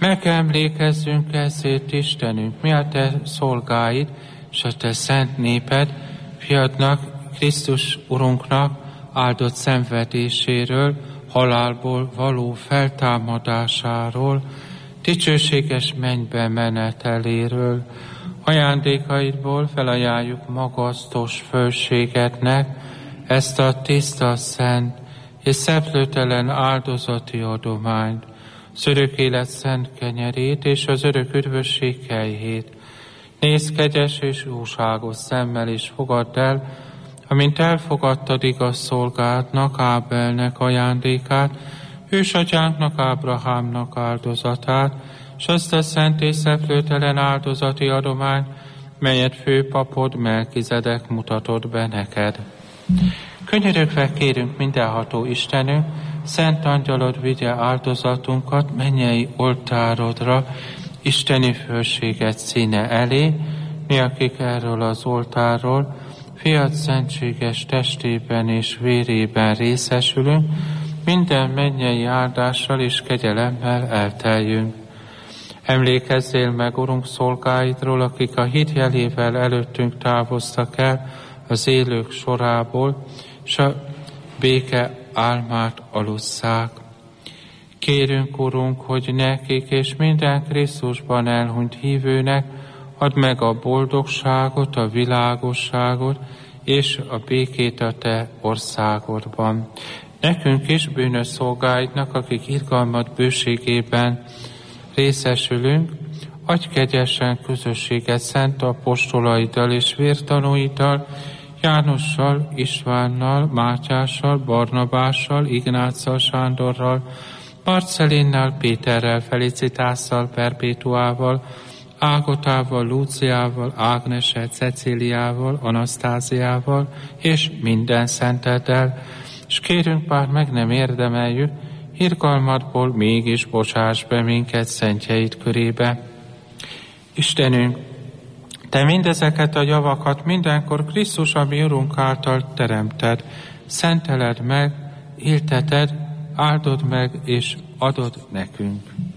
Megemlékezzünk ezért, Istenünk, mi a Te szolgáid, és a Te szent néped, fiadnak, Krisztus Urunknak áldott szenvedéséről, halálból való feltámadásáról, dicsőséges mennybe meneteléről, ajándékaidból felajánljuk magasztos fölségednek ezt a tiszta, szent és szeplőtelen áldozati adományt, az örök élet szent kenyerét és az örök üdvösség kejhét. Nézz kegyes és jóságos szemmel, és fogadd el, amint elfogadtad igaz szolgádnak, Ábelnek ajándékát, ősatyánknak, Ábrahámnak áldozatát, s azt a szent és szeplőtelen áldozati adományt, melyet főpapod Melkizedek mutatott be neked. Könyörögve kérünk mindenható Istenünk, szent angyalod vigye áldozatunkat mennyei oltárodra, isteni fölséget színe elé, mi, akik erről az oltárról fiad szentséges testében és vérében részesülünk, minden mennyei áldással és kegyelemmel elteljünk. Emlékezzél meg, Urunk, szolgáidról, akik a hit jelével előttünk távoztak el az élők sorából, s a béke álmát alusszák. Kérünk, Urunk, hogy nekik és minden Krisztusban elhunyt hívőnek add meg a boldogságot, a világosságot és a békét a Te országodban. Nekünk is, bűnös szolgáidnak, akik irgalmad bőségében részesülünk, adj kegyesen közösséget szent apostolaiddal és vértanúiddal, Jánossal, Istvánnal, Mátyással, Barnabással, Ignáccal, Sándorral, Marcelinnel, Péterrel, Felicitásszal, Perpétuával, Ágotával, Lúciával, Ágnessel, Cecíliával, Anasztáziával és minden szenteddel, és kérünk, bár meg nem érdemeljük, irgalmadból mégis bocsáss be minket szentjeid körébe. Istenünk, Te mindezeket a javakat mindenkor Krisztus, a mi Urunk által teremted, szenteled meg, élteted, áldod meg és adod nekünk.